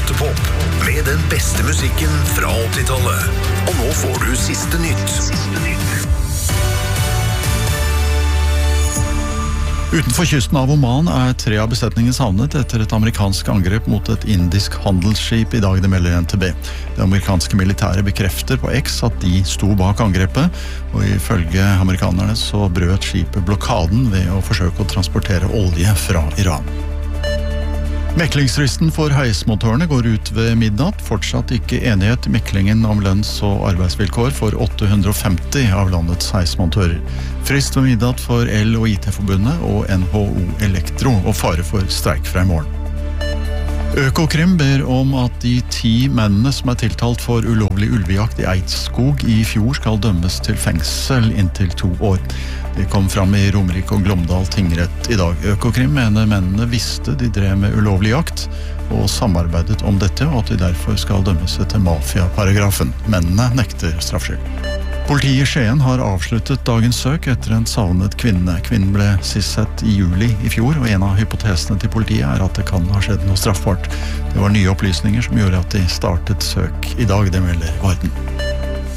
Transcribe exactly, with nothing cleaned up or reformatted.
Rottepop med den beste musikken fra åttitallet. Og nå får du siste nytt. Siste nytt. Utenfor kysten av Oman er tre av besetningen savnet etter et amerikansk angrep mot et indisk handelsskip I dag, det melder N T B. Det amerikanske militære bekrefter på X at de sto bak angrepet, og ifølge amerikanerne så brøt skipet blokaden ved å forsøke å transportere olje fra Iran. Meklingsfristen for heismontørene går ut ved midnatt. Fortsatt ikke enighet I meklingen om lønns- og arbeidsvilkår for åtte hundre og femti av landets heismontører. Frist ved midnatt for El- og I T-forbundet og N H O Elektro, og fare for streik fra I morgen. Økokrim ber om at de ti mennene som er tiltalt for ulovlig ulvejakt I Eidskog I fjor skal dømmes til fengsel inntil to år. Det kom fram I Romerike og Glåmdal tingrett I dag. Økokrim mener mennene visste de drev med ulovlig jakt og samarbeidet om dette, og at de derfor skal dømmes etter mafiaparagrafen. Mennene nekter straffskyld. Politiet I Skien har avsluttet dagens søk etter en savnet kvinne. Kvinnen ble sist sett I juli I fjor, og en av hypotesene til politiet er at det kan ha skjedd noe straffbart. Det var nye opplysninger som gjorde at de startet søk I dag, det melder Varden.